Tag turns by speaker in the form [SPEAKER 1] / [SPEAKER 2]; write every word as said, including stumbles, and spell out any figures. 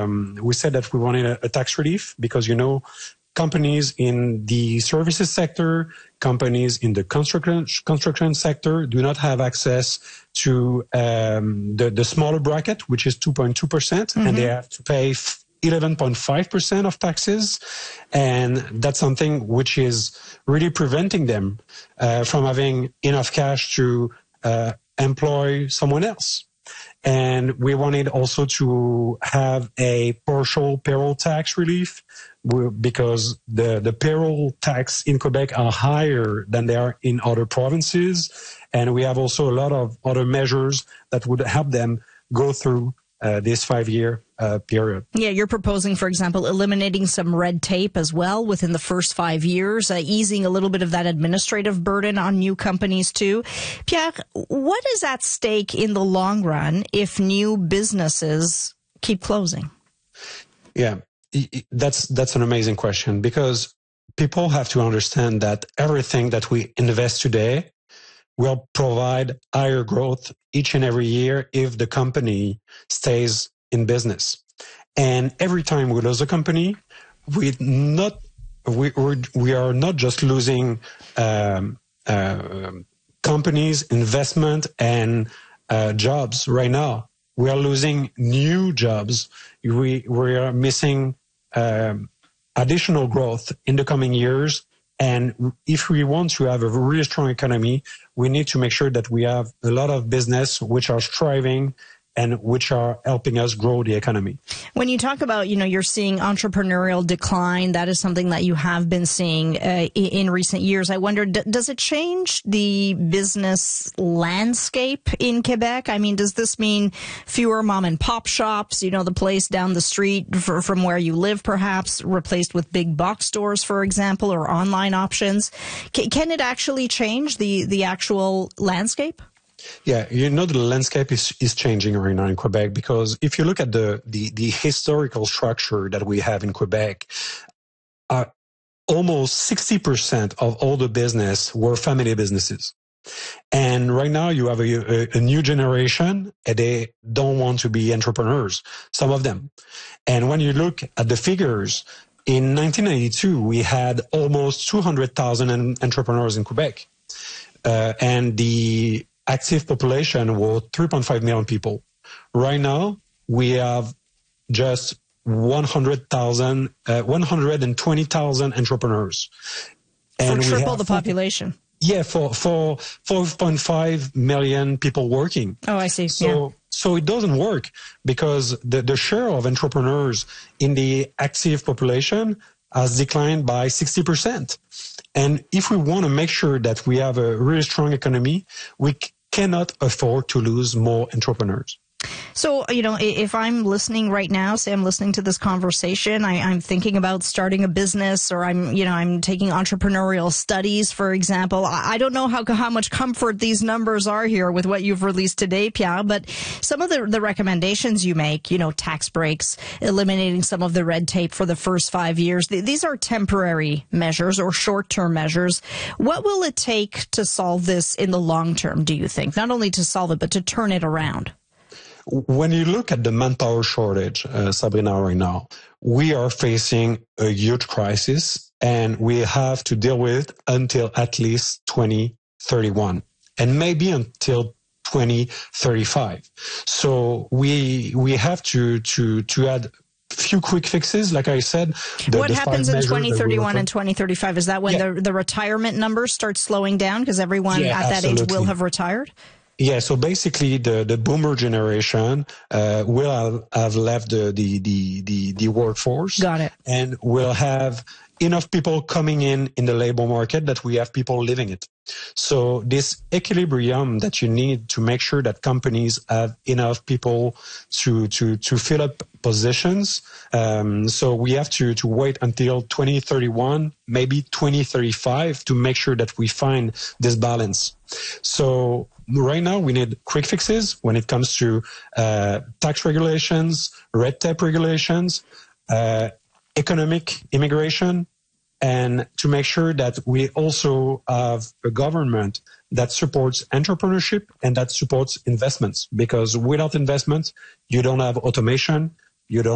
[SPEAKER 1] um, we said that we wanted a, a tax relief because, you know, companies in the services sector, companies in the construction construction sector do not have access to um, the, the smaller bracket, which is two point two percent, mm-hmm. and they have to pay eleven point five percent of taxes. And that's something which is really preventing them uh, from having enough cash to uh, employ someone else. And we wanted also to have a partial payroll tax relief because the, the payroll tax in Quebec are higher than they are in other provinces. And we have also a lot of other measures that would help them go through uh, this five-year uh, period.
[SPEAKER 2] Yeah, you're proposing, for example, eliminating some red tape as well within the first five years, uh, easing a little bit of that administrative burden on new companies too. Pierre, what is at stake in the long run if new businesses keep closing?
[SPEAKER 1] Yeah, that's that's an amazing question, because people have to understand that everything that we invest today will provide higher growth each and every year if the company stays in business. And every time we lose a company, we not we we are not just losing um, uh, companies, investment, and uh, jobs. Right now, we are losing new jobs. We we are missing um, additional growth in the coming years. And if we want to have a really strong economy, we need to make sure that we have a lot of business which are thriving and which are helping us grow the economy.
[SPEAKER 2] When you talk about, you know, you're seeing entrepreneurial decline, that is something that you have been seeing uh, in recent years. I wonder, d- does it change the business landscape in Quebec? I mean, does this mean fewer mom and pop shops, you know, the place down the street for, from where you live, perhaps replaced with big box stores, for example, or online options? C- can it actually change the, the actual landscape?
[SPEAKER 1] Yeah, you know, the landscape is, is changing right now in Quebec, because if you look at the, the, the historical structure that we have in Quebec, uh, almost sixty percent of all the business were family businesses. And right now you have a, a, a new generation, and they don't want to be entrepreneurs, some of them. And when you look at the figures, in nineteen ninety-two, we had almost two hundred thousand entrepreneurs in Quebec. Uh, and the active population was three point five million people. Right now, we have just one hundred thousand, uh, one hundred twenty thousand entrepreneurs.
[SPEAKER 2] And for triple the population.
[SPEAKER 1] Yeah, for, for four point five million people working.
[SPEAKER 2] Oh, I see.
[SPEAKER 1] So,
[SPEAKER 2] yeah.
[SPEAKER 1] so it doesn't work, because the, the share of entrepreneurs in the active population has declined by sixty percent. And if we want to make sure that we have a really strong economy, we cannot afford to lose more entrepreneurs.
[SPEAKER 2] So, you know, if I'm listening right now, say I'm listening to this conversation, I, I'm thinking about starting a business, or I'm, you know, I'm taking entrepreneurial studies, for example. I don't know how how much comfort these numbers are here with what you've released today, Pierre, but some of the, the recommendations you make, you know, tax breaks, eliminating some of the red tape for the first five years, these are temporary measures or short-term measures. What will it take to solve this in the long term, do you think? Not only to solve it, but to turn it around?
[SPEAKER 1] When you look at the manpower shortage, uh, Sabrina, right now, we are facing a huge crisis, and we have to deal with it until at least twenty thirty-one, and maybe until twenty thirty-five. So we we have to to to add few quick fixes, like I said. The,
[SPEAKER 2] what
[SPEAKER 1] the
[SPEAKER 2] happens in twenty thirty-one and twenty thirty-five? Is that when yeah. the the retirement numbers start slowing down because everyone
[SPEAKER 1] yeah,
[SPEAKER 2] at
[SPEAKER 1] absolutely.
[SPEAKER 2] that age will have retired?
[SPEAKER 1] Yeah, so basically the, the boomer generation uh, will have, have left the, the, the, the, the workforce.
[SPEAKER 2] Got it.
[SPEAKER 1] And will have enough people coming in in the labor market that we have people leaving it. So this equilibrium that you need to make sure that companies have enough people to to to fill up positions. Um, so we have to to wait until twenty thirty-one, maybe twenty thirty-five, to make sure that we find this balance. So right now we need quick fixes when it comes to uh, tax regulations, red tape regulations, uh, economic immigration, and to make sure that we also have a government that supports entrepreneurship and that supports investments. Because without investment, you don't have automation, you don't